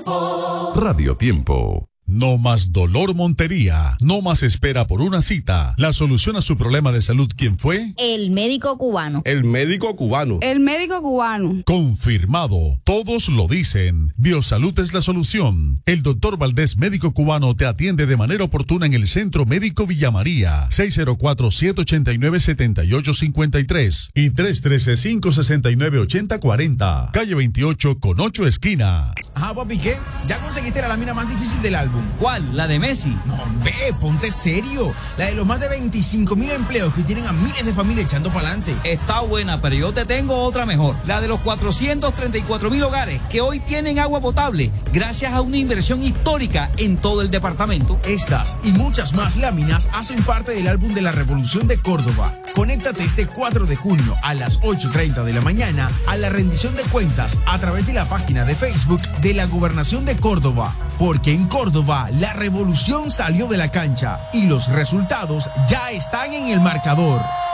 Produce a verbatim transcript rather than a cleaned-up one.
Tiempo. Radio Tiempo. No más dolor Montería, no más espera por una cita. La solución a su problema de salud, ¿quién fue? El médico cubano. El médico cubano. El médico cubano. Confirmado, todos lo dicen. Biosalud es la solución. El doctor Valdés, médico cubano, te atiende de manera oportuna en el Centro Médico Villa María, seis cero cuatro, siete ocho nueve, siete ocho cinco tres y tres uno tres, cinco seis nueve, ocho cero cuatro cero, calle veintiocho con ocho esquina. Ajá, papi, ¿qué? ¿Ya conseguiste la lámina más difícil del álbum? ¿Cuál? ¿La de Messi? No, ve, ponte serio. La de los más de veinticinco mil empleos que tienen a miles de familias echando para adelante. Está buena, pero yo te tengo otra mejor. La de los cuatrocientos treinta y cuatro mil hogares que hoy tienen agua potable gracias a una inversión histórica en todo el departamento. Estas y muchas más láminas hacen parte del álbum de la Revolución de Córdoba. Conéctate este cuatro de junio a las ocho y treinta de la mañana a la rendición de cuentas a través de la página de Facebook de la Gobernación de Córdoba. Porque en Córdoba la revolución salió de la cancha y los resultados ya están en el marcador.